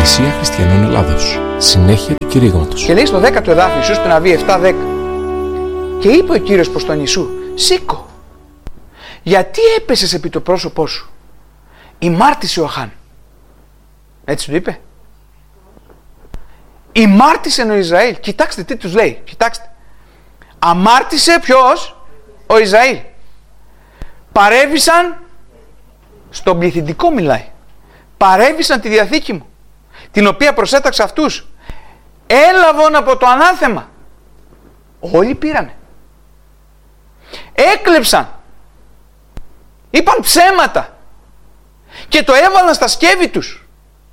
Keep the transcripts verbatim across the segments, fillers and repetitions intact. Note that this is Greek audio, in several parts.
Εκκλησία Χριστιανών Ελλάδος. Συνέχεια του κηρύγματος. Και λέει στο δέκατο εδάφιο, Ιησούς του Ναβί επτά δέκα. Και είπε ο Κύριος προς τον Ιησού, σήκω, γιατί έπεσες επί το πρόσωπό σου? Ημάρτησε ο Αχάν. Έτσι του είπε. Ημάρτησε ο Ισραήλ. Κοιτάξτε τι τους λέει. Κοιτάξτε. Αμάρτησε ποιος? Ο Ισραήλ. Παρέβησαν, στον πληθυντικό μιλάει, παρέβησαν τη Διαθήκη μου, την οποία προσέταξα αυτούς. Έλαβαν από το ανάθεμα. Όλοι πήρανε. Έκλεψαν. Είπαν ψέματα. Και το έβαλαν στα σκεύη τους.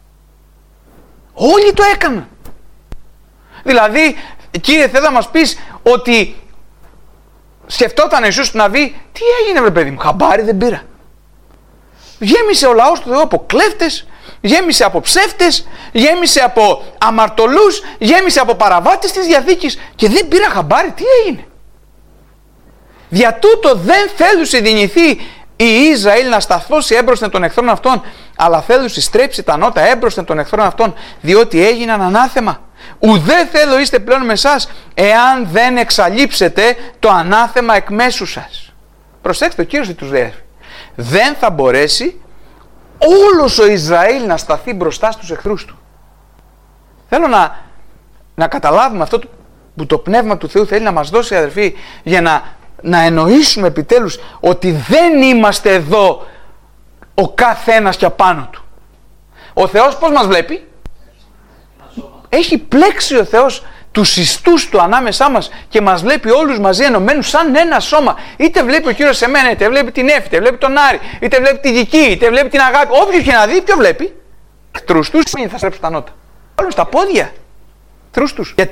Όλοι το έκαναν. Δηλαδή, Κύριε, θέλω να μας πεις ότι σκεφτόταν ο Ιησούς του Ναβί, τι έγινε βρε παιδί μου, χαμπάρι δεν πήρα. Γέμισε ο λαός του Θεού από κλέφτες, γέμισε από ψεύτες, γέμισε από αμαρτωλούς, γέμισε από παραβάτες της Διαθήκης και δεν πήρα χαμπάρι, τι έγινε. Δια τούτο δεν θέλουσε δυνηθεί η Ισραήλ να σταθώσει έμπροσθεν των εχθρών αυτών, αλλά θέλουσε στρέψει τα νότα έμπροσθεν των εχθρών αυτών, διότι έγιναν ανάθεμα. Ουδέ θέλω είστε πλέον με εσάς, εάν δεν εξαλείψετε το ανάθεμα εκ μέσου σας. Προσέξτε, ο Κύριος τους λέει, δεν θα μπορέσει όλος ο Ισραήλ να σταθεί μπροστά στους εχθρούς του. Θέλω να, να καταλάβουμε αυτό που το Πνεύμα του Θεού θέλει να μας δώσει, αδερφοί, για να, να εννοήσουμε επιτέλους ότι δεν είμαστε εδώ ο καθένας και απάνω του. Ο Θεός πώς μας βλέπει? Έχει πλέξει ο Θεός τους ιστούς του ανάμεσά μας και μας βλέπει όλους μαζί ενωμένους σαν ένα σώμα. Είτε βλέπει ο Κύριος εμένα, είτε βλέπει την Εύη, είτε βλέπει τον Άρη, είτε βλέπει τη Δική, είτε βλέπει την Αγάπη. Όποιος και να δει, ποιο βλέπει? Εχθρούς τους θα στρέψουν τα νότα. Όλους τα πόδια. Εχθρούς τους.